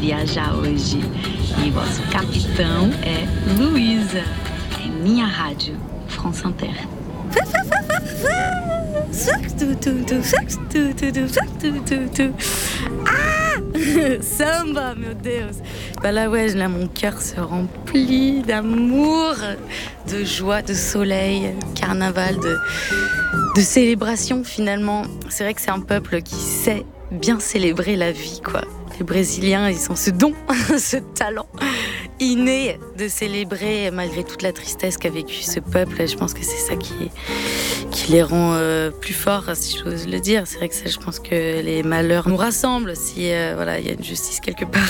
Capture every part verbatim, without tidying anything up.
viajar hoje. E vosso capitão é Luísa. É minha rádio, France Inter. Ah Samba, meu Deus. Bah là, ouais, là, mon cœur se remplit d'amour, de joie, de soleil, carnaval, de, de célébration finalement. C'est vrai que c'est un peuple qui sait bien célébrer la vie, quoi. Les Brésiliens, ils ont ce don, ce talent inné de célébrer malgré toute la tristesse qu'a vécu ce peuple. Je pense que c'est ça qui, qui les rend euh, plus forts, si j'ose le dire. C'est vrai que ça, je pense que les malheurs nous rassemblent si euh, voilà, il y a une justice quelque part.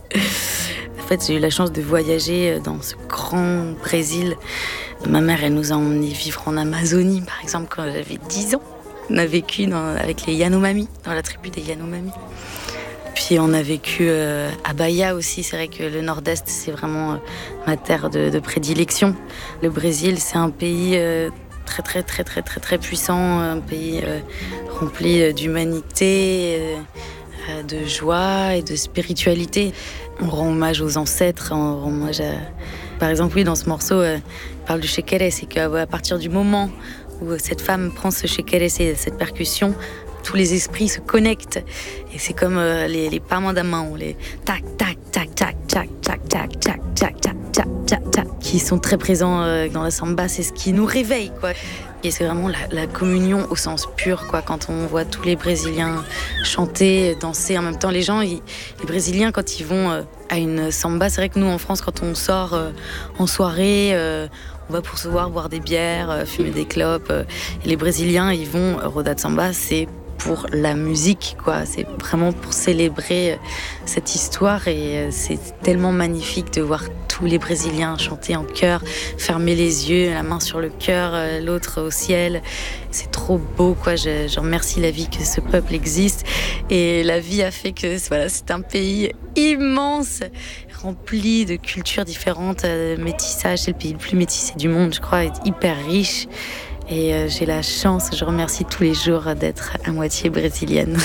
En fait, j'ai eu la chance de voyager dans ce grand Brésil. Ma mère, elle nous a emmenés vivre en Amazonie, par exemple, quand j'avais dix ans. On a vécu dans, avec les Yanomami, dans la tribu des Yanomami. Puis on a vécu euh, à Bahia aussi. C'est vrai que le Nord-Est, c'est vraiment euh, ma terre de, de prédilection. Le Brésil, c'est un pays euh, très, très, très, très, très, très puissant, un pays euh, rempli d'humanité, euh, de joie et de spiritualité. On rend hommage aux ancêtres, on rend hommage à... Par exemple, oui, dans ce morceau, euh, on parle du chekere, c'est qu'à partir du moment où cette femme prend ce chekere, cette percussion, tous les esprits se connectent. Et c'est comme euh, les, les pamandamans, les tac, tac, tac, tac, tac, tac, tac, tac, tac, tac, tac, tac, tac, qui sont très présents euh, dans la samba. C'est ce qui nous réveille, quoi. Et c'est vraiment la, la communion au sens pur, quoi. Quand on voit tous les Brésiliens chanter, danser en même temps, les gens, ils, les Brésiliens, quand ils vont euh, à une samba, c'est vrai que nous, en France, quand on sort euh, en soirée, euh, on va pour se voir, boire des bières, euh, fumer des clopes. Euh, et les Brésiliens, ils vont, euh, Roda de Samba, c'est pour la musique, quoi. C'est vraiment pour célébrer cette histoire et c'est tellement magnifique de voir tous les Brésiliens chanter en chœur, fermer les yeux, la main sur le cœur, l'autre au ciel. C'est trop beau, quoi. Je, je remercie la vie que ce peuple existe et la vie a fait que voilà, c'est un pays immense, rempli de cultures différentes, de métissage. C'est le pays le plus métissé du monde, je crois, et hyper riche. Et euh, j'ai la chance, je remercie tous les jours d'être à moitié brésilienne.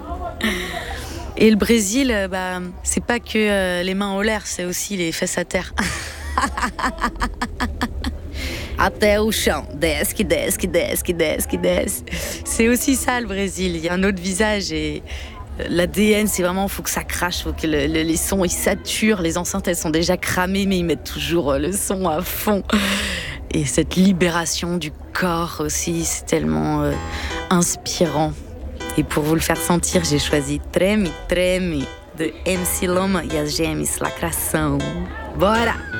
Et le Brésil, euh, bah, c'est pas que euh, les mains en l'air, c'est aussi les fesses à terre. Até o chão, desce, que desce, que desce, que desce, que desce. C'est aussi ça le Brésil, il y a un autre visage et l'A D N, c'est vraiment, il faut que ça crache, il faut que le, le, les sons ils saturent, les enceintes elles sont déjà cramées mais ils mettent toujours le son à fond. Et cette libération du corps aussi, c'est tellement euh, inspirant. Et pour vous le faire sentir, j'ai choisi Treme Treme de M C Loma e as Gêmeas Lacração. Bora!